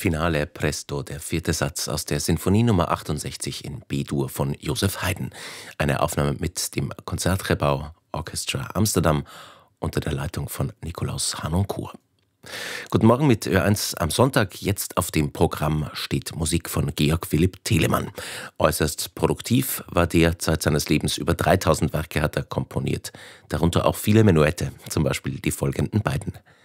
Finale Presto, der vierte Satz aus der Sinfonie Nummer 68 in B-Dur von Joseph Haydn. Eine Aufnahme mit dem Concertgebouw Orchestra Amsterdam unter der Leitung von Nikolaus Harnoncourt. Guten Morgen mit Ö1 am Sonntag. Jetzt auf dem Programm steht Musik von Georg Philipp Telemann. Äußerst produktiv war der, Zeit seines Lebens über 3000 Werke hat er komponiert. Darunter auch viele Menuette, zum Beispiel die folgenden beiden.